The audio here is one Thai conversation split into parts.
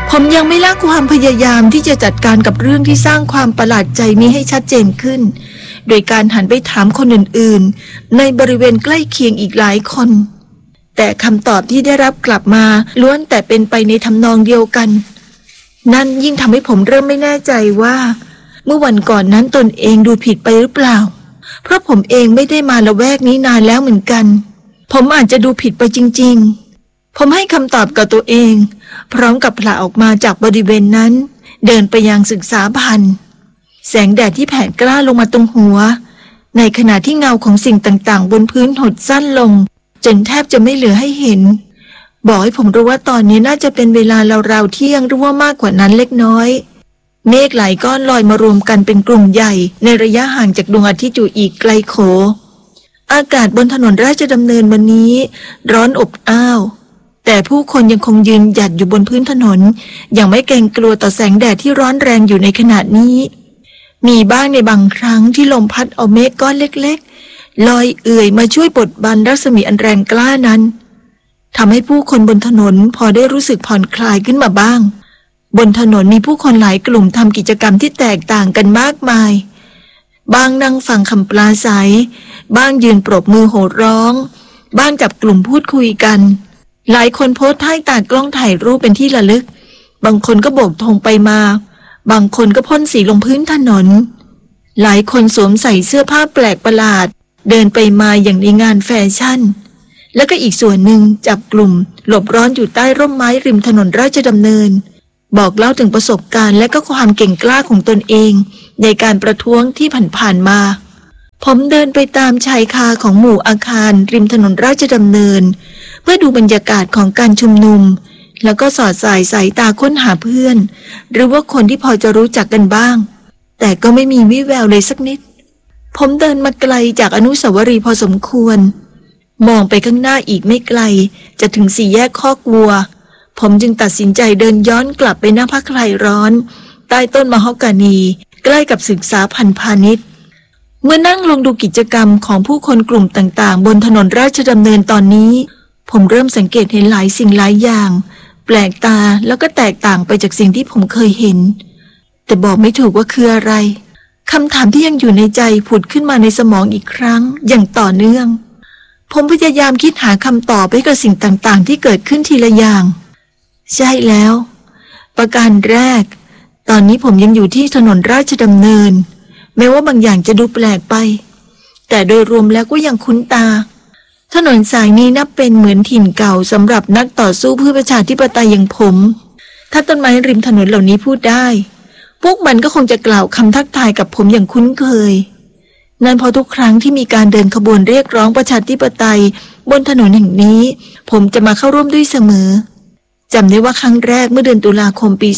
ผมยังไม่ละความพยายามที่จะจัดการกับเรื่องที่สร้างความประหลาดใจนี้ให้ชัดเจนขึ้นโดยการหันไปถามคนอื่นๆในบริเวณใกล้เคียงอีกหลายคนแต่คำตอบที่ได้รับกลับมาล้วนแต่เป็นไปในทำนองเดียวกันนั่นยิ่งทำให้ผมเริ่มไม่แน่ใจว่าเมื่อวันก่อนนั้นตนเองดูผิดไปหรือเปล่าเพราะผมเองไม่ได้มาละแวกนี้นานแล้วเหมือนกันผมอาจจะดูผิดไปจริงๆผมให้คำตอบกับตัวเองพร้อมกับผละออกมาจากบริเวณนั้นเดินไปยังศึกษาพันธ์แสงแดดที่แผ่กล้าลงมาตรงหัวในขณะที่เงาของสิ่งต่างๆบนพื้นหดสั้นลงจนแทบจะไม่เหลือให้เห็นบอกให้ผมรู้ว่าตอนนี้น่าจะเป็นเวลาราวๆเที่ยงหรือว่ามากกว่านั้นเล็กน้อยเมฆหลายก้อนลอยมารวมกันเป็นกลุ่มใหญ่ในระยะห่างจากดวงอาทิตย์อยู่อีกไกลโขอากาศบนถนนราชดำเนินวันนี้ร้อนอบอ้าวแต่ผู้คนยังคงยืนหยัดอยู่บนพื้นถนนอย่างไม่เกรงกลัวต่อแสงแดดที่ร้อนแรงอยู่ในขณะนี้มีบ้างในบางครั้งที่ลมพัดเอาเมฆก้อนเล็กๆลอยเอื่อยมาช่วยบดบังรัศมีอันแรงกล้านั้นทำให้ผู้คนบนถนนพอได้รู้สึกผ่อนคลายขึ้นมาบ้างบนถนนมีผู้คนหลายกลุ่มทำกิจกรรมที่แตกต่างกันมากมายบางนั่งฟังคำปราศัยบ้างยืนปรบมือโห่ร้องบ้างจับกลุ่มพูดคุยกันหลายคนโพสท่าตากล้องถ่ายรูปเป็นที่ระลึกบางคนก็โบกธงไปมาบางคนก็พ่นสีลงพื้นถนนหลายคนสวมใส่เสื้อผ้าแปลกประหลาดเดินไปมาอย่างในงานแฟชั่นแล้วก็อีกส่วนหนึ่งจับกลุ่มหลบร้อนอยู่ใต้ร่มไม้ริมถนนราชดำเนินบอกเล่าถึงประสบการณ์และก็ความเก่งกล้าของตนเองในการประท้วงที่ผ่านมาผมเดินไปตามชายคาของหมู่อาคารริมถนนราชดำเนินเพื่อดูบรรยากาศของการชุมนุมแล้วก็สอดสายตาค้นหาเพื่อนหรือว่าคนที่พอจะรู้จักกันบ้างแต่ก็ไม่มีวี่แววเลยสักนิดผมเดินมาไกลจากอนุสาวรีย์พอสมควรมองไปข้างหน้าอีกไม่ไกลจะถึงสี่แยกคอกวัวผมจึงตัดสินใจเดินย้อนกลับไปนั่งพักคลายร้อนใต้ต้นมะฮอกกานีใกล้กับศึกษาพันธ์พาณิชย์เมื่อนั่งลงดูกิจกรรมของผู้คนกลุ่มต่างๆบนถนนราชดำเนินตอนนี้ผมเริ่มสังเกตเห็นหลายสิ่งหลายอย่างแปลกตาแล้วก็แตกต่างไปจากสิ่งที่ผมเคยเห็นแต่บอกไม่ถูกว่าคืออะไรคำถามที่ยังอยู่ในใจผุดขึ้นมาในสมองอีกครั้งอย่างต่อเนื่องผมพยายามคิดหาคำตอบให้กับสิ่งต่างๆที่เกิดขึ้นทีละอย่างใช่แล้วประการแรกตอนนี้ผมยังอยู่ที่ถนนราชดำเนินแม้ว่าบางอย่างจะดูแปลกไปแต่โดยรวมแล้วก็ยังคุ้นตาถนนสายนี้นับเป็นเหมือนถิ่นเก่าสำหรับนักต่อสู้เพื่อประชาธิปไตยอย่างผมถ้าต้นไม้ริมถนนเหล่านี้พูดได้พวกมันก็คงจะกล่าวคำทักทายกับผมอย่างคุ้นเคยนั่นเพราะทุกครั้งที่มีการเดินขบวนเรียกร้องประชาธิปไตยบนถนนแห่งนี้ผมจะมาเข้าร่วมด้วยเสมอจำได้ว่าครั้งแรกเมื่อเดือนตุลาคมปี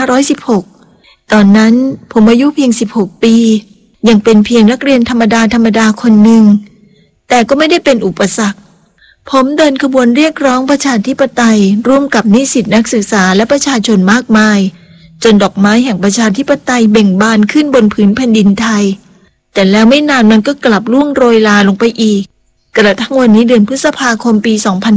2516 ตอนนั้นผมอายุเพียง 16 ปียังเป็นเพียงนักเรียนธรรมดาคนหนึ่งแต่ก็ไม่ได้เป็นอุปสรรคผมเดินขบวนเรียกร้องประชาธิปไตยร่วมกับนิสิตนักศึกษาและประชาชนมากมายจนดอกไม้แห่งประชาธิปไตยเบ่งบานขึ้นบนผืนแผ่นดินไทยแต่แล้วไม่นานมันก็กลับล่วงโรยลาลงไปอีกกระทั่งวันนี้เดือนพฤษภาคมปี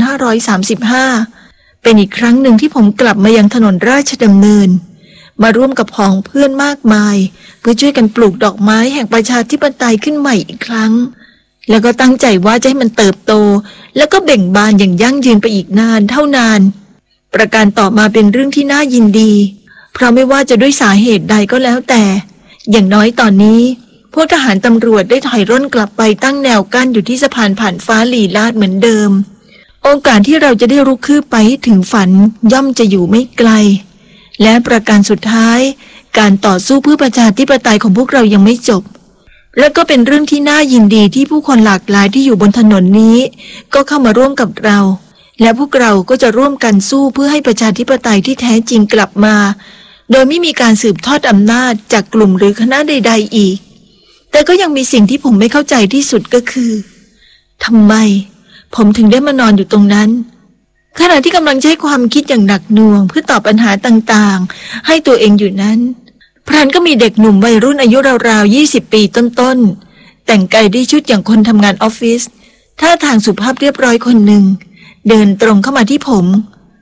2535 เป็นอีกครั้งหนึ่งที่ผมกลับมายังถนนราชดำเนินมาร่วมกับพ้องเพื่อนมากมายเพื่อช่วยกันปลูกดอกไม้แห่งประชาธิปไตยขึ้นใหม่อีกครั้งแล้วก็ตั้งใจว่าจะให้มันเติบโตแล้วก็เบ่งบานอย่างยั่งยืนไปอีกนานเท่านานประการต่อมาเป็นเรื่องที่น่ายินดีเพราะไม่ว่าจะด้วยสาเหตุใดก็แล้วแต่อย่างน้อยตอนนี้พวกทหารตำรวจได้ถอยร่นกลับไปตั้งแนวกั้นอยู่ที่สะพานผ่านฟ้าลีลาศเหมือนเดิมโอกาสที่เราจะได้รุกคืบไปถึงฝันย่อมจะอยู่ไม่ไกลและประการสุดท้ายการต่อสู้เพื่อประชาธิปไตยของพวกเรายังไม่จบและก็เป็นเรื่องที่น่ายินดีที่ผู้คนหลากหลายที่อยู่บนถนนนี้ก็เข้ามาร่วมกับเราและพวกเราก็จะร่วมกันสู้เพื่อให้ประชาธิปไตยที่แท้จริงกลับมาโดยไม่มีการสืบทอดอำนาจจากกลุ่มหรือคณะใดๆอีกแต่ก็ยังมีสิ่งที่ผมไม่เข้าใจที่สุดก็คือทำไมผมถึงได้มานอนอยู่ตรงนั้นขณะที่กำลังใช้ความคิดอย่างหนักหน่วงเพื่อตอบปัญหาต่างๆให้ตัวเองอยู่นั้นพลันก็มีเด็กหนุ่มวัยรุ่นอายุราวๆ20 ปีต้นๆแต่งกายด้วยชุดอย่างคนทำงานออฟฟิศท่าทางสุภาพเรียบร้อยคนหนึ่งเดินตรงเข้ามาที่ผม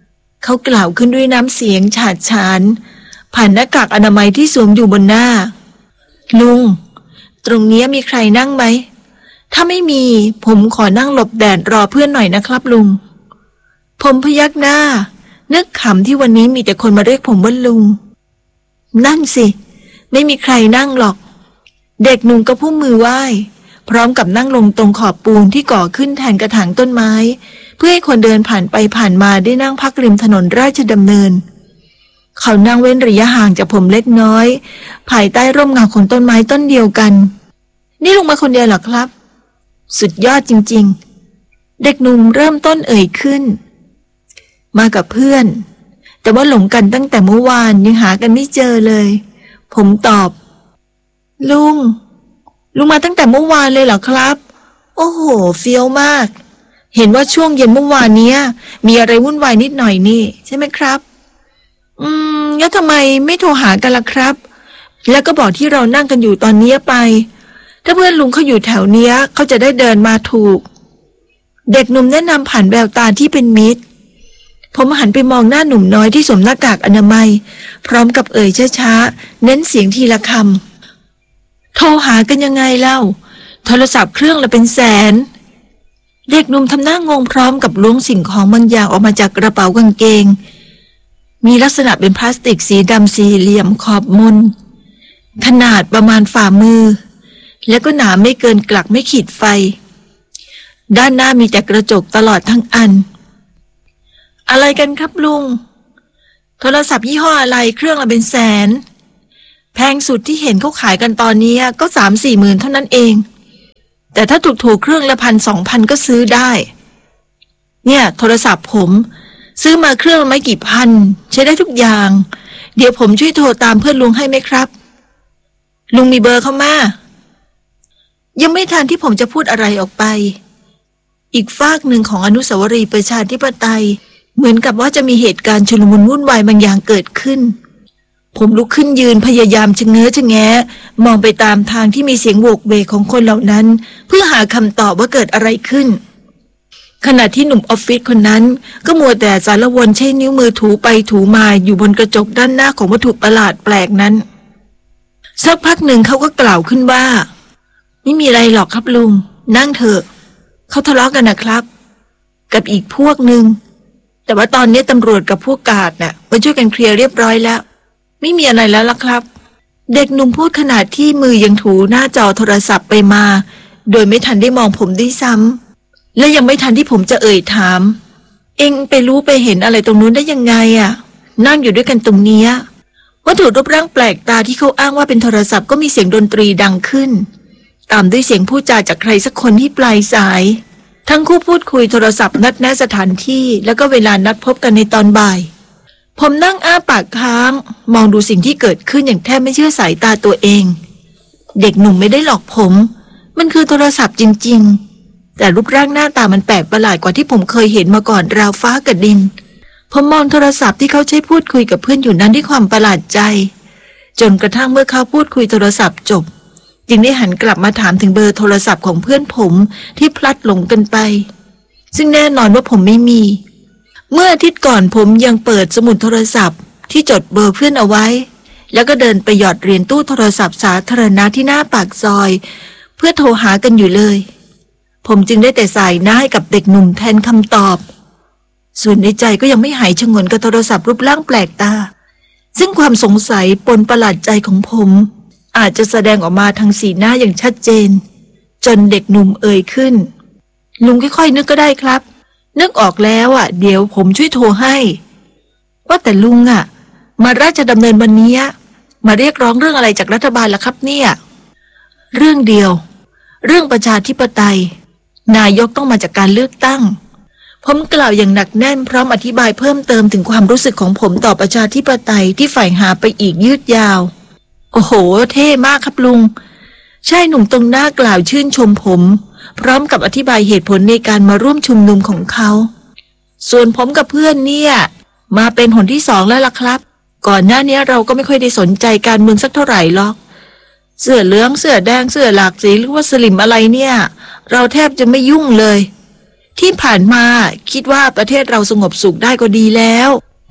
เขากล่าวขึ้นด้วยน้ำเสียงฉาดฉานผ่านหน้ากากอนามัยที่สวมอยู่บนหน้าลุงตรงนี้มีใครนั่งไหมถ้าไม่มีผมขอนั่งหลบแดดรอเพื่อนหน่อยนะครับลุงผมพยักหน้านึกขำที่วันนี้มีแต่คนมาเรียกผมว่าลุงนั่นสิไม่มีใครนั่งหรอกเด็กหนุ่มก็พุ่งมือไหว้พร้อมกับนั่งลงตรงขอบปูนที่ก่อขึ้นแทนกระถางต้นไม้เพื่อให้คนเดินผ่านไปผ่านมาได้นั่งพักริมถนนราชดำเนินเขานั่งเว้นระยะห่างจากผมเล็กน้อยภายใต้ร่มเงาของต้นไม้ต้นเดียวกันนี่ลุงมาคนเดียวเหรอครับสุดยอดจริงๆเด็กหนุ่มเริ่มต้นเอ่ยขึ้นมากับเพื่อนแต่ว่าหลงกันตั้งแต่เมื่อวานยังหากันไม่เจอเลยผมตอบลุงมาตั้งแต่เมื่อวานเลยเหรอครับโอ้โหเฟี้ยวมากเห็นว่าช่วงเย็นเมื่อวานเนี้ยมีอะไรวุ่นวายนิดหน่อยนี่ใช่ไหมครับแล้วทำไมไม่โทรหากันล่ะครับแล้วก็บอกที่เรานั่งกันอยู่ตอนนี้ไปถ้าเพื่อนลุงเขาอยู่แถวเนี้ยเขาจะได้เดินมาถูกเด็กหนุ่มแนะนำผ่านแววตาที่เป็นมิตรผมหันไปมองหน้าหนุ่มน้อยที่สวมหน้ากากอนามัยพร้อมกับเอ่ยช้าๆเน้นเสียงทีละคำโทรหากันยังไงเล่าโทรศัพท์เครื่องละเป็นแสนเด็กหนุ่มทำหน้างงพร้อมกับล้วงสิ่งของบางอย่างออกมาจากกระเป๋ากางเกงมีลักษณะเป็นพลาสติกสีดำสี่เหลี่ยมขอบมนขนาดประมาณฝ่ามือแล้วก็หนาไม่เกินกลักไม่ขีดไฟด้านหน้ามีแต่กระจกตลอดทั้งอันอะไรกันครับลุงโทรศัพท์ยี่ห้ออะไรเครื่องละเป็นแสนแพงสุดที่เห็นเขาขายกันตอนนี้ก็3-4 หมื่นเท่านั้นเองแต่ถ้าถูกเครื่องละ1,000-2,000ก็ซื้อได้เนี่ยโทรศัพท์ผมซื้อมาเครื่องละไม่กี่พันใช้ได้ทุกอย่างเดี๋ยวผมช่วยโทรตามเพื่อนลุงให้ไหมครับลุงมีเบอร์เขามายังไม่ทันที่ผมจะพูดอะไรออกไปอีกฟากหนึ่งของอนุสาวรีย์ประชาธิปไตยเหมือนกับว่าจะมีเหตุการณ์ชุลมุนวุ่นวายบางอย่างเกิดขึ้นผมลุกขึ้นยืนพยายามชะเง้อชะแงะมองไปตามทางที่มีเสียงโวกเวกของคนเหล่านั้นเพื่อหาคำตอบว่าเกิดอะไรขึ้นขณะที่หนุ่มออฟฟิศคนนั้นก็มัวแต่สารวนใช้นิ้วมือถูไปถูมาอยู่บนกระจกด้านหน้าของวัตถุประหลาดแปลกนั้นสักพักหนึ่งเขาก็กล่าวขึ้นว่าไม่มีอะไรหรอกครับลุงนั่งเถอะเขาทะเลาะกันนะครับกับอีกพวกหนึ่งแต่ว่าตอนนี้ตำรวจกับพวกกาดน่ะมาช่วยกันเคลียร์เรียบร้อยแล้วไม่มีอะไรแล้วล่ะครับเด็กหนุ่มพูดขณะที่มือยังถูหน้าจอโทรศัพท์ไปมาโดยไม่ทันได้มองผมด้วยซ้ำและยังไม่ทันที่ผมจะเอ่ยถามเอ็งไปรู้ไปเห็นอะไรตรงนู้นได้ยังไงนั่งอยู่ด้วยกันตรงนี้วัตถุรูปร่างแปลกตาที่เขาอ้างว่าเป็นโทรศัพท์ก็มีเสียงดนตรีดังขึ้นตามด้วยเสียงพูดจาจากใครสักคนที่ปลายสายทั้งคู่พูดคุยโทรศัพท์นัดแนะสถานที่แล้วก็เวลานัดพบกันในตอนบ่ายผมนั่งอ้าปากค้างมองดูสิ่งที่เกิดขึ้นอย่างแทบไม่เชื่อสายตาตัวเองเด็กหนุ่มไม่ได้หลอกผมมันคือโทรศัพท์จริงๆแต่รูปร่างหน้าตามันแปลกประหลาดกว่าที่ผมเคยเห็นมาก่อนราวฟ้ากับดินผมมองโทรศัพท์ที่เขาใช้พูดคุยกับเพื่อนอยู่นั้นด้วยความประหลาดใจจนกระทั่งเมื่อเขาพูดคุยโทรศัพท์จบจึงได้หันกลับมาถามถึงเบอร์โทรศัพท์ของเพื่อนผมที่พลัดหลงกันไปซึ่งแน่นอนว่าผมไม่มีเมื่ออาทิตย์ก่อนผมยังเปิดสมุดโทรศัพท์ที่จดเบอร์เพื่อนเอาไว้แล้วก็เดินไปหยอดเหรียญตู้โทรศัพท์สาธารณะที่หน้าปากซอยเพื่อโทรหากันอยู่เลยผมจึงได้แต่สายหน้าให้กับเด็กหนุ่มแทนคำตอบส่วนในใจก็ยังไม่หายชงนกับโทรศัพท์รูปร่างแปลกตาซึ่งความสงสัยปนประหลาดใจของผมอาจจะแสดงออกมาทางสีหน้าอย่างชัดเจนจนเด็กหนุ่มเอ่ยขึ้นลุงค่อยๆนึกก็ได้ครับนึกออกแล้วเดี๋ยวผมช่วยโทรให้ว่าแต่ลุงมาราชดำเนินวันนี้มาเรียกร้องเรื่องอะไรจากรัฐบาลล่ะครับเนี่ยเรื่องเดียวเรื่องประชาธิปไตยนายกต้องมาจากการเลือกตั้งผมกล่าวอย่างหนักแน่นพร้อมอธิบายเพิ่มเติมถึงความรู้สึกของผมต่อประชาธิปไตยที่ใฝ่หาไปอีกยืดยาวโอ้โหเท่มากครับลุงชายหนุ่มตรงหน้ากล่าวชื่นชมผมพร้อมกับอธิบายเหตุผลในการมาร่วมชุมนุมของเขาส่วนผมกับเพื่อนเนี่ยมาเป็นหนที่2แล้วล่ะครับก่อนหน้านี้เราก็ไม่ค่อยได้สนใจการเมืองสักเท่าไหร่หรอกเสื้อเหลืองเสื้อแดงเสื้อหลากสีหรือว่าสลิมอะไรเนี่ยเราแทบจะไม่ยุ่งเลยที่ผ่านมาคิดว่าประเทศเราสงบสุขได้ก็ดีแล้ว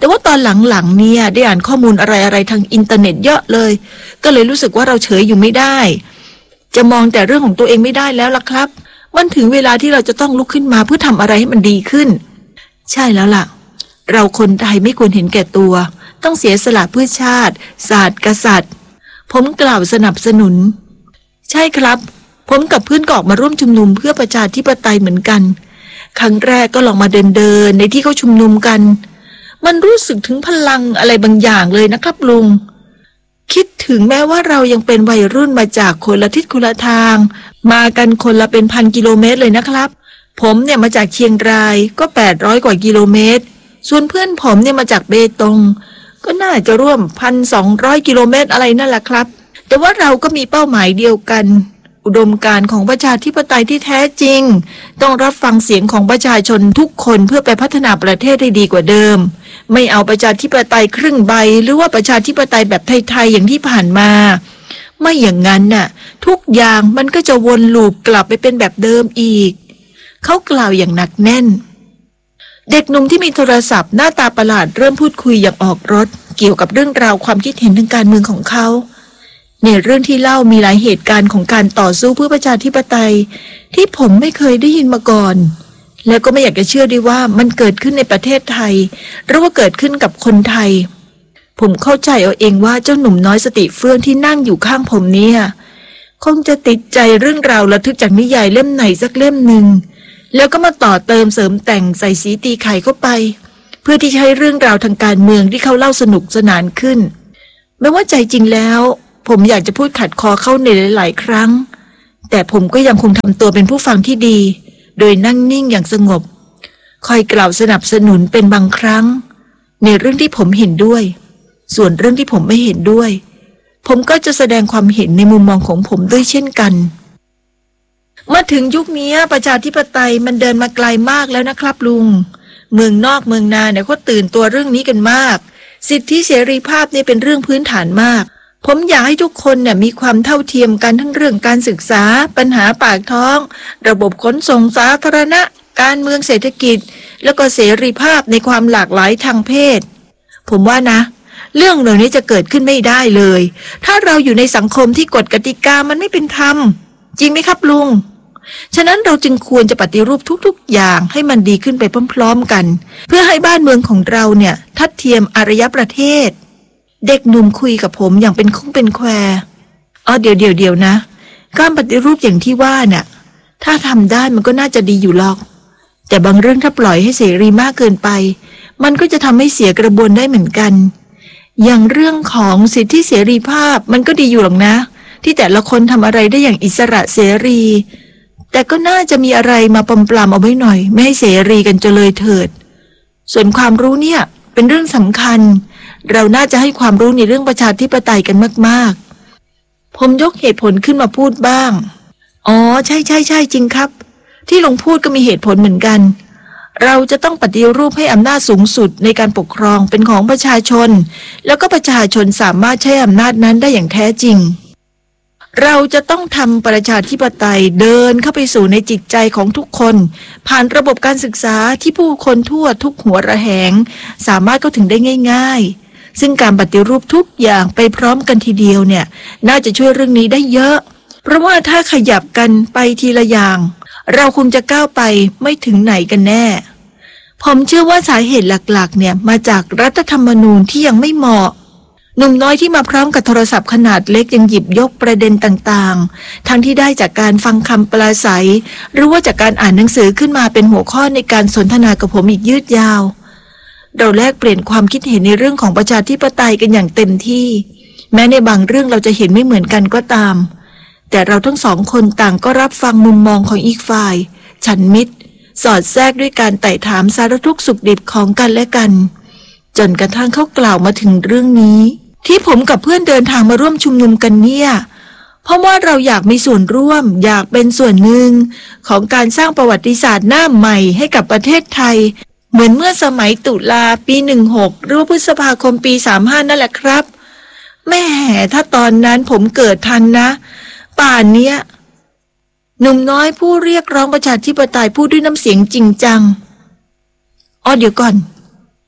แต่ว่าตอนหลังๆเนี่ยได้อ่านข้อมูลอะไรทางอินเทอร์เน็ตเยอะเลยก็เลยรู้สึกว่าเราเฉยอยู่ไม่ได้จะมองแต่เรื่องของตัวเองไม่ได้แล้วล่ะครับมันถึงเวลาที่เราจะต้องลุกขึ้นมาเพื่อทำอะไรให้มันดีขึ้นใช่แล้วล่ะเราคนไทยไม่ควรเห็นแก่ตัวต้องเสียสละเพื่อชาติศาสตร์กษัตริย์ผมกล่าวสนับสนุนใช่ครับผมกับเพื่อนก็ออกมาร่วมชุมนุมเพื่อประชาธิปไตยเหมือนกันครั้งแรกก็ลองมาเดินในที่เขาชุมนุมกันมันรู้สึกถึงพลังอะไรบางอย่างเลยนะครับลุงคิดถึงแม้ว่าเรายังเป็นวัยรุ่นมาจากคนละทิศคนละทางมากันคนละเป็น1,000 กิโลเมตรเลยนะครับผมเนี่ยมาจากเชียงรายก็800 กว่ากิโลเมตรส่วนเพื่อนผมเนี่ยมาจากเบตงก็น่าจะร่วม 1,200 กิโลเมตรอะไรนั่นแหละครับแต่ว่าเราก็มีเป้าหมายเดียวกันอุดมการณ์ของประชาธิปไตยที่แท้จริงต้องรับฟังเสียงของประชาชนทุกคนเพื่อไปพัฒนาประเทศให้ดีกว่าเดิมไม่เอาประชาธิปไตยครึ่งใบหรือว่าประชาธิปไตยแบบไทยๆอย่างที่ผ่านมาไม่อย่างนั้นน่ะทุกอย่างมันก็จะวนลูปกลับไปเป็นแบบเดิมอีกเขากล่าวอย่างหนักแน่นเด็กหนุ่มที่มีโทรศัพท์หน้าตาประหลาดเริ่มพูดคุยอย่างออกรสเกี่ยวกับเรื่องราวความคิดเห็นทางการเมืองของเขาในเรื่องที่เล่ามีหลายเหตุการณ์ของการต่อสู้เพื่อประชาธิปไตยที่ผมไม่เคยได้ยินมาก่อนแล้วก็ไม่อยากจะเชื่อได้ว่ามันเกิดขึ้นในประเทศไทยหรือว่าเกิดขึ้นกับคนไทยผมเข้าใจเอาเองว่าเจ้าหนุ่มน้อยสติเฟื่องที่นั่งอยู่ข้างผมเนี่ยคงจะติดใจเรื่องราวระทึกจากนิยายเล่มไหนสักเล่มหนึ่งแล้วก็มาต่อเติมเสริมแต่งใส่สีตีไข่เข้าไปเพื่อที่จะให้เรื่องราวทางการเมืองที่เขาเล่าสนุกสนานขึ้นแม้ว่าใจจริงแล้วผมอยากจะพูดขัดคอเข้าในหลายๆครั้งแต่ผมก็ยังคงทำตัวเป็นผู้ฟังที่ดีโดยนั่งนิ่งอย่างสงบคอยกล่าวสนับสนุนเป็นบางครั้งในเรื่องที่ผมเห็นด้วยส่วนเรื่องที่ผมไม่เห็นด้วยผมก็จะแสดงความเห็นในมุมมองของผมด้วยเช่นกันมาถึงยุคนี้ประชาธิปไตยมันเดินมาไกลมากแล้วนะครับลุงเมืองนอกเมืองนาเนี่ยเขาตื่นตัวเรื่องนี้กันมากสิทธิเสรีภาพนี่เป็นเรื่องพื้นฐานมากผมอยากให้ทุกคนเนี่ยมีความเท่าเทียมกันทั้งเรื่องการศึกษาปัญหาปากท้องระบบขนส่งสาธารณะการเมืองเศรษฐกิจแล้วก็เสรีภาพในความหลากหลายทางเพศผมว่านะเรื่องเหล่านี้จะเกิดขึ้นไม่ได้เลยถ้าเราอยู่ในสังคมที่กฎกติกามันไม่เป็นธรรมจริงไหมครับลุงฉะนั้นเราจึงควรจะปฏิรูปทุกๆอย่างให้มันดีขึ้นไปพร้อมๆกันเพื่อให้บ้านเมืองของเราเนี่ยทัดเทียมอารยประเทศเด็กหนุ่มคุยกับผมอย่างเป็นคุ้งเป็นแควเดี๋ยวนะการปฏิรูปอย่างที่ว่าน่ะถ้าทำได้มันก็น่าจะดีอยู่หรอกแต่บางเรื่องถ้าปล่อยให้เสรีมากเกินไปมันก็จะทำให้เสียกระบวนได้เหมือนกันอย่างเรื่องของสิทธิเสรีภาพมันก็ดีอยู่หรอกนะที่แต่ละคนทำอะไรได้อย่างอิสระเสรีแต่ก็น่าจะมีอะไรมาปลอมเอาไว้หน่อยไม่ให้เสรีกันจนเลยเถิดส่วนความรู้เนี่ยเป็นเรื่องสำคัญเราน่าจะให้ความรู้ในเรื่องประชาธิปไตยกันมากๆผมยกเหตุผลขึ้นมาพูดบ้างใช่จริงครับที่ลุงพูดก็มีเหตุผลเหมือนกันเราจะต้องปฏิรูปให้อำนาจสูงสุดในการปกครองเป็นของประชาชนแล้วก็ประชาชนสามารถใช้อำนาจนั้นได้อย่างแท้จริงเราจะต้องทำประชาธิปไตยเดินเข้าไปสู่ในจิตใจของทุกคนผ่านระบบการศึกษาที่ผู้คนทั่วทุกหัวระแหงสามารถเข้าถึงได้ง่ายๆซึ่งการปฏิรูปทุกอย่างไปพร้อมกันทีเดียวเนี่ยน่าจะช่วยเรื่องนี้ได้เยอะเพราะว่าถ้าขยับกันไปทีละอย่างเราคงจะก้าวไปไม่ถึงไหนกันแน่ผมเชื่อว่าสาเหตุหลักๆเนี่ยมาจากรัฐธรรมนูญที่ยังไม่เหมาะหนุ่มน้อยที่มาพร้อมกับโทรศัพท์ขนาดเล็กยังหยิบยกประเด็นต่างๆทั้งที่ได้จากการฟังคำปราศัยหรือว่าจากการอ่านหนังสือขึ้นมาเป็นหัวข้อในการสนทนากับผมอีกยืดยาวเราแลกเปลี่ยนความคิดเห็นในเรื่องของประชาธิปไตยกันอย่างเต็มที่แม้ในบางเรื่องเราจะเห็นไม่เหมือนกันก็ตามแต่เราทั้งสองคนต่างก็รับฟังมุมมองของอีกฝ่ายฉันมิตรสอดแทรกด้วยการไต่ถามสารทุกข์สุขดิบของกันและกันจนกระทั่งเขากล่าวมาถึงเรื่องนี้ที่ผมกับเพื่อนเดินทางมาร่วมชุมนุมกันเนี่ยเพราะว่าเราอยากมีส่วนร่วมอยากเป็นส่วนหนึ่งของการสร้างประวัติศาสตร์หน้าใหม่ให้กับประเทศไทยเหมือนเมื่อสมัยตุลาปี16หรือพฤษภาคมปี35นั่นแหละครับแม่ถ้าตอนนั้นผมเกิดทันนะป่านเนี้ยหนุ่มน้อยผู้เรียกร้องประชาธิปไตยพูดด้วยน้ำเสียงจริงจังเดี๋ยวก่อน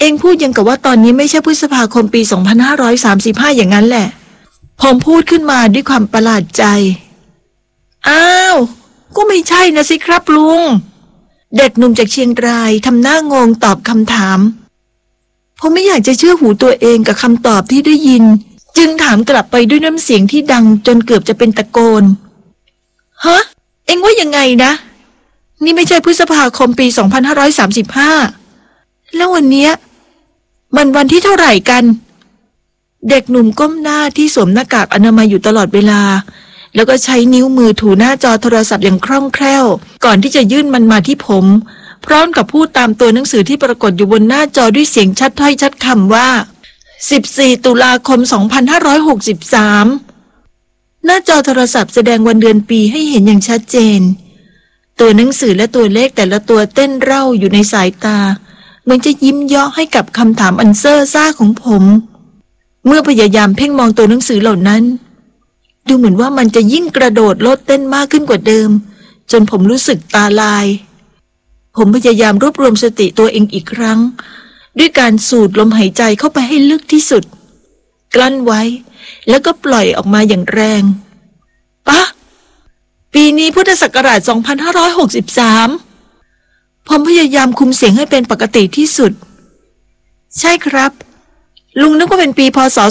เองพูดยังกับว่าตอนนี้ไม่ใช่พฤษภาคมปี 2535 อย่างนั้นแหละผมพูดขึ้นมาด้วยความประหลาดใจอ้าวก็ไม่ใช่นะสิครับลุงเด็กหนุ่มจากเชียงรายทำหน้างงตอบคำถามผมไม่อยากจะเชื่อหูตัวเองกับคำตอบที่ได้ยินจึงถามกลับไปด้วยน้ำเสียงที่ดังจนเกือบจะเป็นตะโกนฮะเอ็งว่ายังไงนะนี่ไม่ใช่พฤษภาคมปี 2535 แล้ววันเนี้ยมันวันที่เท่าไหร่กันเด็กหนุ่มก้มหน้าที่สวมหน้ากากอนามัยอยู่ตลอดเวลาแล้วก็ใช้นิ้วมือถูหน้าจอโทรศัพท์อย่างคล่องแคล่วก่อนที่จะยื่นมันมาที่ผมพร้อมกับพูดตามตัวหนังสือที่ปรากฏอยู่บนหน้าจอด้วยเสียงชัดถ้อยชัดคำว่า14 ตุลาคม 2563 หน้าจอโทรศัพท์แสดงวันเดือนปีให้เห็นอย่างชัดเจนตัวหนังสือและตัวเลขแต่ละตัวเต้นเร่าอยู่ในสายตาเหมือนจะยิ้มเยาะให้กับคำถามอันเซ่อซ่าของผมเมื่อพยายามเพ่งมองตัวหนังสือเหล่านั้นดูเหมือนว่ามันจะยิ่งกระโดดโลดเต้นมากขึ้นกว่าเดิมจนผมรู้สึกตาลายผมพยายามรวบรวมสติตัวเองอีกครั้งด้วยการสูดลมหายใจเข้าไปให้ลึกที่สุดกลั้นไว้แล้วก็ปล่อยออกมาอย่างแรงปะปีนี้พุทธศักราช 2563 ผมพยายามคุมเสียงให้เป็นปกติที่สุดใช่ครับลุงนึกว่าเป็นปีพ.ศ.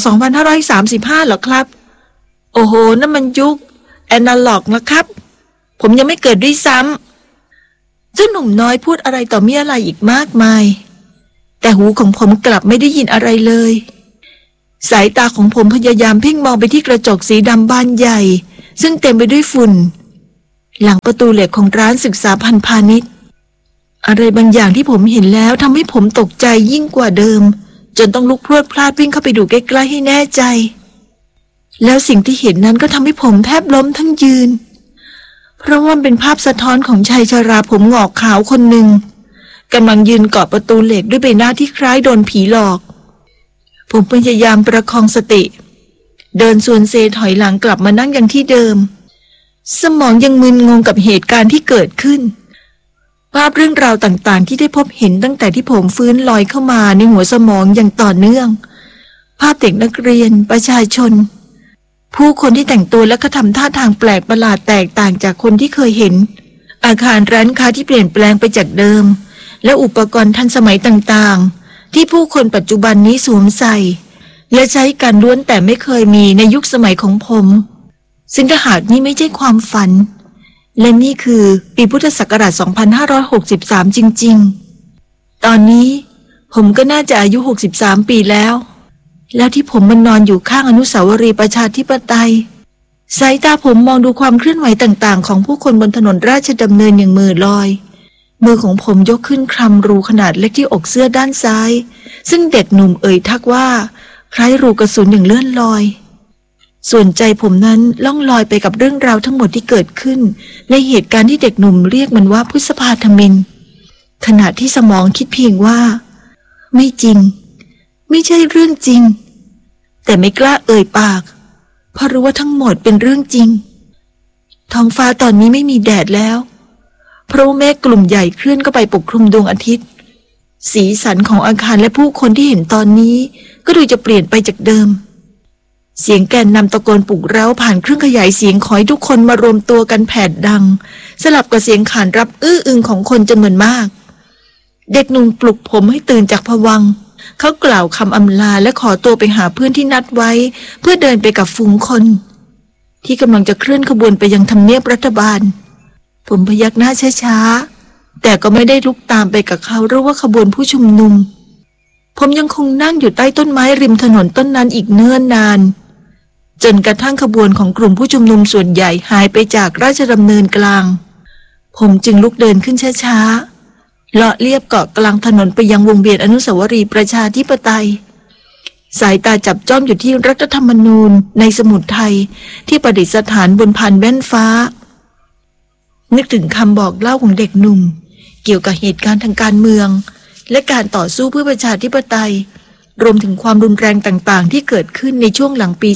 2535เหรอครับโอ้โหนั่นมันยุคแอนาล็อกนะครับผมยังไม่เกิดด้วยซ้ำเจ้าหนุ่มน้อยพูดอะไรต่อมีอะไรอีกมากมายแต่หูของผมกลับไม่ได้ยินอะไรเลยสายตาของผมพยายามเพ่งมองไปที่กระจกสีดำบานใหญ่ซึ่งเต็มไปด้วยฝุ่นหลังประตูเหล็กของร้านศึกษาพันธุ์พาณิชย์อะไรบางอย่างที่ผมเห็นแล้วทำให้ผมตกใจยิ่งกว่าเดิมจนต้องลุกพรวดพลาดวิ่งเข้าไปดูใกล้ๆให้แน่ใจแล้วสิ่งที่เห็นนั้นก็ทำให้ผมแทบล้มทั้งยืนเพราะว่าเป็นภาพสะท้อนของชายชราผมงอกขาวคนหนึ่งกำลังยืนเกาะประตูเหล็กด้วยใบหน้าที่คล้ายโดนผีหลอกผมพยายามประคองสติเดินส่วนเซถอยหลังกลับมานั่งอย่างที่เดิมสมองยังมึนงงกับเหตุการณ์ที่เกิดขึ้นภาพเรื่องราวต่างๆที่ได้พบเห็นตั้งแต่ที่ผมฟื้นลอยเข้ามาในหัวสมองอย่างต่อเนื่องภาพเด็กนักเรียนประชาชนผู้คนที่แต่งตัวและกระทำท่าทางแปลกประหลาดแตกต่างจากคนที่เคยเห็นอาคารร้านค้าที่เปลี่ยนแปลงไปจากเดิมและอุปกรณ์ทันสมัยต่างๆที่ผู้คนปัจจุบันนี้สวมใส่และใช้กันล้วนแต่ไม่เคยมีในยุคสมัยของผมซึ่งถ้าหากนี่ไม่ใช่ความฝันและนี่คือปีพุทธศักราช 2563 จริงๆตอนนี้ผมก็น่าจะอายุ 63 ปีแล้วที่ผมมันนอนอยู่ข้างอนุสาวรีย์ประชาธิปไตยสายตาผมมองดูความเคลื่อนไหวต่างๆของผู้คนบนถนนราชดำเนินอย่างมือลอยมือของผมยกขึ้นคลำรูขนาดเล็กที่อกเสื้อด้านซ้ายซึ่งเด็กหนุ่มเอ่ยทักว่าคล้ายรูกระสุนอย่างเลื่อนลอยส่วนใจผมนั้นล่องลอยไปกับเรื่องราวทั้งหมดที่เกิดขึ้นในเหตุการณ์ที่เด็กหนุ่มเรียกมันว่าพฤษภาธมิฬขณะที่สมองคิดเพียงว่าไม่จริงไม่ใช่เรื่องจริงแต่ไม่กล้าเอ่ยปากเพราะรู้ว่าทั้งหมดเป็นเรื่องจริงท้องฟ้าตอนนี้ไม่มีแดดแล้วเพราะเมฆกลุ่มใหญ่เคลื่อนเข้าไปปกคลุมดวงอาทิตย์สีสันของอาคารและผู้คนที่เห็นตอนนี้ก็ดูจะเปลี่ยนไปจากเดิมเสียงแกนนำตะโกนปลุกเร้าผ่านเครื่องขยายเสียงขอให้ทุกคนมารวมตัวกันแผดดังสลับกับเสียงขานรับอื้ออึงของคนจำนวนมากเด็กหนุ่มปลุกผมให้ตื่นจากภวังค์เขากล่าวคำอำลาและขอตัวไปหาเพื่อนที่นัดไว้เพื่อเดินไปกับฝูงคนที่กำลังจะเคลื่อนขบวนไปยังทำเนียบรัฐบาลผมพยักหน้าช้าๆแต่ก็ไม่ได้ลุกตามไปกับเขาหรือว่าขบวนผู้ชุมนุมผมยังคงนั่งอยู่ใต้ต้นไม้ริมถนนต้นนั้นอีกเนิ่นนานจนกระทั่งขบวนของกลุ่มผู้ชุมนุมส่วนใหญ่หายไปจากราชดำเนินกลางผมจึงลุกเดินขึ้นช้าๆเลาะเลียบเกาะกลางถนนไปยังวงเวียนอนุสาวรีย์ประชาธิปไตยสายตาจับจ้องอยู่ที่รัฐธรรมนูญในสมุดไทยที่ประดิษฐานบนพานแว่นฟ้านึกถึงคำบอกเล่าของเด็กหนุ่มเกี่ยวกับเหตุการณ์ทางการเมืองและการต่อสู้เพื่อประชาธิปไตยรวมถึงความรุนแรงต่างๆที่เกิดขึ้นในช่วงหลังปี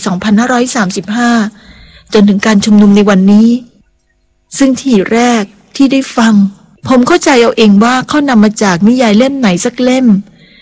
2535 จนถึงการชุมนุมในวันนี้ซึ่งทีแรกที่ได้ฟังผมเข้าใจเอาเองว่าเขานำมาจากนิยายเล่มไหนสักเล่ม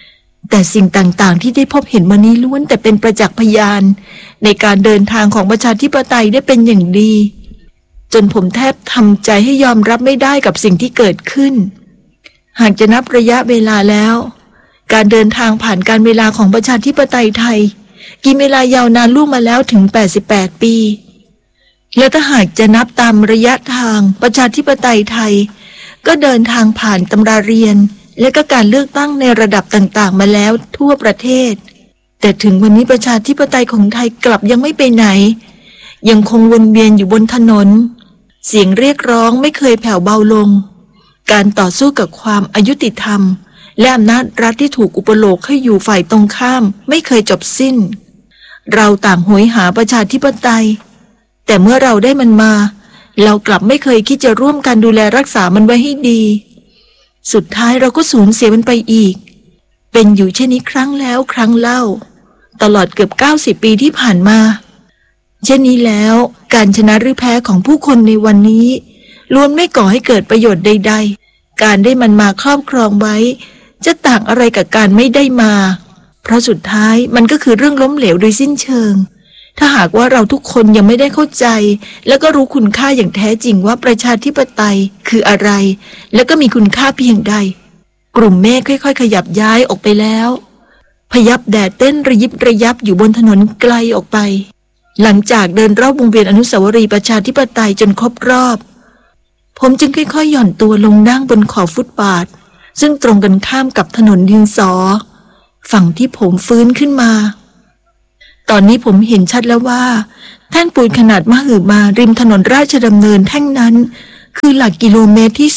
แต่สิ่งต่างๆที่ได้พบเห็นมานี้ล้วนแต่เป็นประจักษ์พยานในการเดินทางของประชาธิปไตยได้เป็นอย่างดีจนผมแทบทำใจให้ยอมรับไม่ได้กับสิ่งที่เกิดขึ้นหากจะนับระยะเวลาแล้วการเดินทางผ่านการเวลาของประชาธิปไตยไทยกินเวลายาวนานล่วงมาแล้วถึง88 ปีและถ้าหากจะนับตามระยะทางประชาธิปไตยไทยก็เดินทางผ่านตำราเรียนและก็การเลือกตั้งในระดับต่างๆมาแล้วทั่วประเทศแต่ถึงวันนี้ประชาธิปไตยของไทยกลับยังไม่ไปไหนยังคงวนเวียนอยู่บนถนนเสียงเรียกร้องไม่เคยแผ่วเบาลงการต่อสู้กับความอายุติธรรมและอำนาจรัฐที่ถูกอุปโลกให้อยู่ฝ่ายตรงข้ามไม่เคยจบสิ้นเราต่างโหยหาประชาธิปไตยแต่เมื่อเราได้มันมาเรากลับไม่เคยคิดจะร่วมกันดูแลรักษามันไว้ให้ดีสุดท้ายเราก็สูญเสียมันไปอีกเป็นอยู่เช่นนี้ครั้งแล้วครั้งเล่าตลอดเกือบ90 ปีที่ผ่านมาเช่นนี้แล้วการชนะหรือแพ้ของผู้คนในวันนี้ล้วนไม่ก่อให้เกิดประโยชน์ใดๆการได้มันมาครอบครองไว้จะต่างอะไรกับการไม่ได้มาเพราะสุดท้ายมันก็คือเรื่องล้มเหลวโดยสิ้นเชิงถ้าหากว่าเราทุกคนยังไม่ได้เข้าใจแล้วก็รู้คุณค่าอย่างแท้จริงว่าประชาธิปไตยคืออะไรแล้วก็มีคุณค่าเพียงใดกลุ่มเมฆค่อยๆขยับย้ายออกไปแล้วพยับแดดเต้นระยิบระยับอยู่บนถนนไกลออกไปหลังจากเดินรอบวงเวียนอนุสาวรีย์ประชาธิปไตยจนครบรอบผมจึงค่อยๆหย่อนตัวลงนั่งบนขอบฟุตบาทซึ่งตรงกันข้ามกับถนนดินสอฝั่งที่ผมฟื้นขึ้นมาตอนนี้ผมเห็นชัดแล้วว่าแท่งปูนขนาดมหึมาริมถนนราชดำเนินแท่งนั้นคือหลักกิโลเมตรที่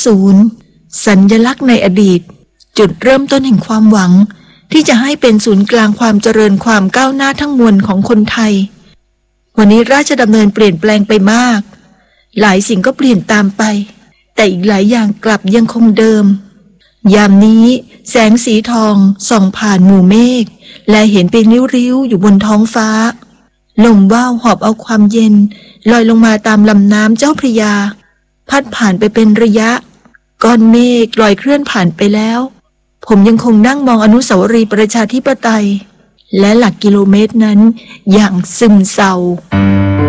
0สัญลักษณ์ในอดีตจุดเริ่มต้นแห่งความหวังที่จะให้เป็นศูนย์กลางความเจริญความก้าวหน้าทั้งมวลของคนไทยวันนี้ราชดำเนินเปลี่ยนแปลงไปมากหลายสิ่งก็เปลี่ยนตามไปแต่อีกหลายอย่างกลับยังคงเดิมยามนี้แสงสีทองส่องผ่านหมู่เมฆและเห็นเป็นริ้วๆอยู่บนท้องฟ้าลมว่าวหอบเอาความเย็นลอยลงมาตามลำน้ำเจ้าพระยาพัดผ่านไปเป็นระยะก้อนเมฆลอยเคลื่อนผ่านไปแล้วผมยังคงนั่งมองอนุสาวรีย์ประชาธิปไตยและหลักกิโลเมตรนั้นอย่างซึมเศร้า